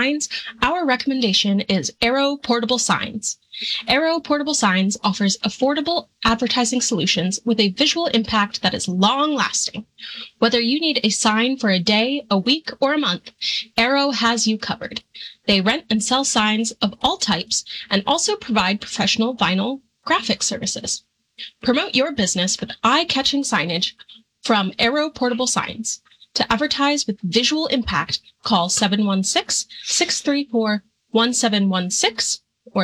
signs, our recommendation is Arrow Portable Signs. Arrow Portable Signs offers affordable advertising solutions with a visual impact that is long-lasting. Whether you need a sign for a day, a week, or a month, Arrow has you covered. They rent and sell signs of all types and also provide professional vinyl graphic services. Promote your business with eye-catching signage from Arrow Portable Signs. To advertise with visual impact, call 716-634-1716 or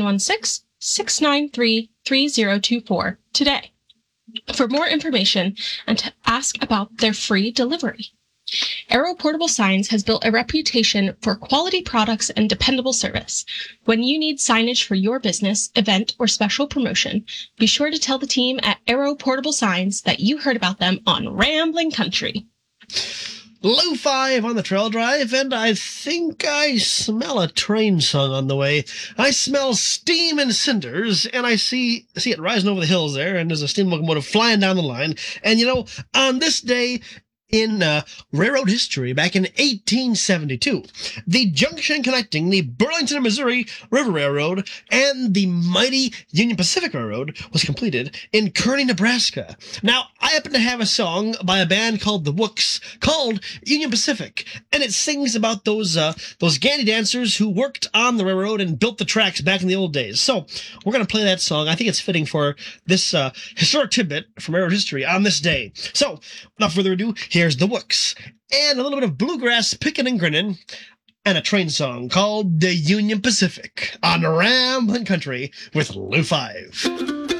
716-693-3024 today for more information and to ask about their free delivery. Arrow Portable Signs has built a reputation for quality products and dependable service. When you need signage for your business, event, or special promotion, be sure to tell the team at Arrow Portable Signs that you heard about them on Ramblin' Country. Lou 5 on the trail drive, and I think I smell a train song on the way. I smell steam and cinders, and I see it rising over the hills there, and there's a steam locomotive flying down the line. And, on this day in railroad history, back in 1872, the junction connecting the Burlington, Missouri River Railroad and the mighty Union Pacific Railroad was completed in Kearney, Nebraska. Now, I happen to have a song by a band called the Wooks called Union Pacific, and it sings about those Gandy dancers who worked on the railroad and built the tracks back in the old days. So we're going to play that song. I think it's fitting for this historic tidbit from railroad history on this day. So, without further ado, here's the Wooks, and a little bit of bluegrass pickin' and grinnin', and a train song called the Union Pacific on Ramblin' Country with Lou 5.